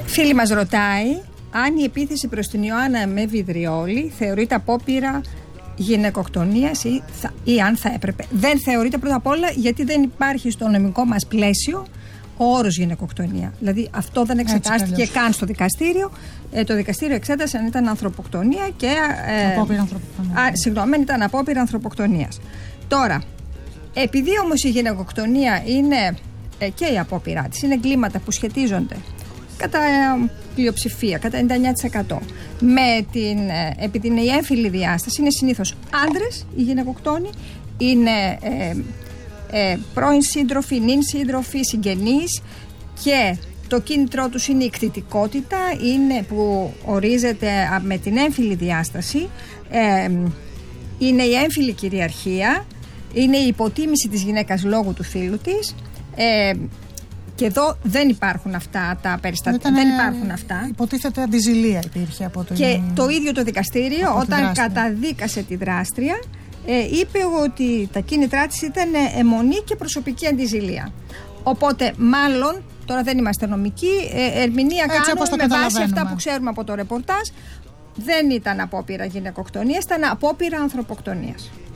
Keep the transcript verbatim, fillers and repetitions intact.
Φίλη μας ρωτάει αν η επίθεση προς την Ιωάννα με βιδριόλι θεωρείται απόπειρα γυναικοκτονίας ή, θα, ή αν θα έπρεπε. Δεν θεωρείται πρώτα απ' όλα γιατί δεν υπάρχει στο νομικό μας πλαίσιο ο όρος γυναικοκτονία. Δηλαδή αυτό δεν εξετάστηκε καν στο δικαστήριο. Ε, το δικαστήριο εξέτασε αν ήταν ανθρωποκτονία και. Ε, απόπειρα ανθρωποκτονίας. Α, συγγνώμη, ήταν απόπειρα ανθρωποκτονίας. Τώρα, επειδή όμως η γυναικοκτονία είναι ε, και η απόπειρά της, είναι εγκλήματα που σχετίζονται κατά ε, πλειοψηφία, κατά ενενήντα εννέα τοις εκατό με την, ε, επειδή είναι η έμφυλη διάσταση, είναι συνήθως άντρες οι γυναικοκτόνοι, είναι ε, ε, πρώην σύντροφοι, νυν σύντροφοι, συγγενείς και το κίνητρό τους είναι η κτητικότητα, είναι που ορίζεται με την έμφυλη διάσταση, ε, είναι η έμφυλη κυριαρχία, είναι η υποτίμηση της γυναίκας λόγω του φύλου της. Ε, και εδώ δεν υπάρχουν αυτά τα περιστατικά. Δεν υπάρχουν αυτά. Υποτίθεται αντιζηλία υπήρχε από το. Και το ίδιο το δικαστήριο, όταν καταδίκασε τη δράστρια, ε, είπε ότι τα κίνητρά της ήταν αιμονή και προσωπική αντιζηλία. Οπότε, μάλλον, τώρα δεν είμαστε νομικοί, ε, ερμηνεία κάνουμε με βάση αυτά που ξέρουμε από το ρεπορτάζ. Δεν ήταν απόπειρα γυναικοκτονίας, ήταν απόπειρα ανθρωποκτονίας.